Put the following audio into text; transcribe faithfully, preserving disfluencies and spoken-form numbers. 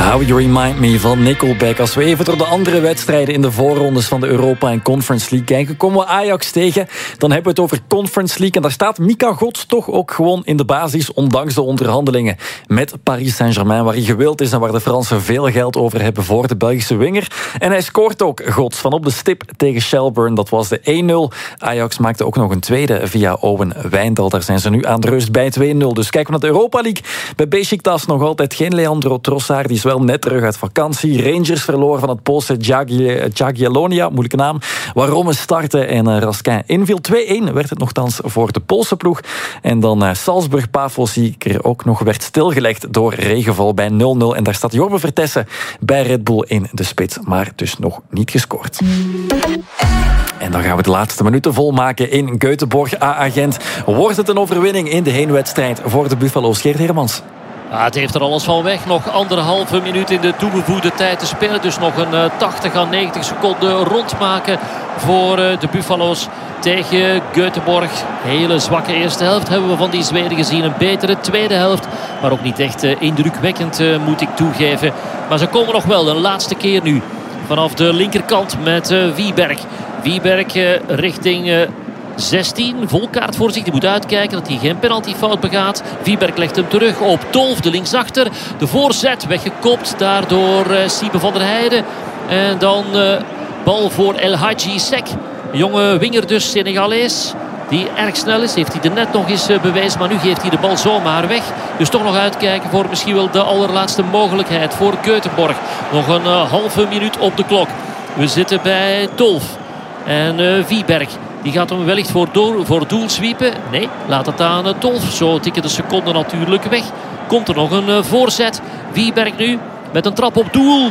How You Remind Me van Nickelback. Als we even door de andere wedstrijden in de voorrondes van de Europa en Conference League kijken, komen we Ajax tegen. Dan hebben we het over Conference League. En daar staat Mika Godts toch ook gewoon in de basis, ondanks de onderhandelingen met Paris Saint-Germain, waar hij gewild is en waar de Fransen veel geld over hebben voor de Belgische winger. En hij scoort ook, Godts, van op de stip tegen Shelbourne. Dat was de één nul. Ajax maakte ook nog een tweede via Owen Wijndal. Daar zijn ze nu aan de rust bij twee nul. Dus kijken we naar de Europa League. Bij Beşiktaş nog altijd geen Leandro Trossard. Die is wel net terug uit vakantie. Rangers verloor van het Poolse Jagiellonia, moeilijke naam. Waarom starten en uh, Raskin inviel. twee één werd het nogthans voor de Poolse ploeg. En dan uh, Salzburg-Pafos, die er ook nog werd stilgelegd door regenval bij nul nul. En daar staat Jorbe Vertessen bij Red Bull in de spits, maar dus nog niet gescoord. En dan gaan we de laatste minuten volmaken in Göteborg. A-agent, wordt het een overwinning in de heenwedstrijd voor de Buffalo's? Geert Hermans. Ja, het heeft er alles van weg. Nog anderhalve minuut in de toegevoegde tijd te spelen. Dus nog een uh, tachtig à negentig seconden rondmaken voor uh, de Buffalo's tegen Göteborg. Hele zwakke eerste helft hebben we van die Zweden gezien. Een betere tweede helft, maar ook niet echt uh, indrukwekkend, uh, moet ik toegeven. Maar ze komen nog wel een laatste keer nu vanaf de linkerkant met uh, Wieberg. Wieberg uh, richting Uh, zestien, Volkaart voor zich, die moet uitkijken dat hij geen penaltyfout begaat. Wieberg legt hem terug op Dolf, de linksachter. De voorzet weggekopt, daardoor uh, Siebe van der Heijden. En dan uh, bal voor El Hadji Sek. Jonge winger dus, Senegalees, die erg snel is. Heeft hij er net nog eens uh, bewezen, maar nu geeft hij de bal zomaar weg. Dus toch nog uitkijken voor misschien wel de allerlaatste mogelijkheid voor Göteborg. Nog een uh, halve minuut op de klok. We zitten bij Dolf en uh, Wieberg. Die gaat hem wellicht voor, doel, voor doel sweepen. Nee, laat het aan het Dolf. Zo tikken de seconden natuurlijk weg. Komt er nog een uh, voorzet. Wieberg nu met een trap op doel.